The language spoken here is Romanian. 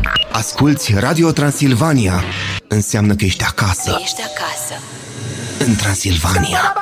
Asculți Radio Transilvania. Înseamnă că ești acasă. Ești acasă. În Transilvania.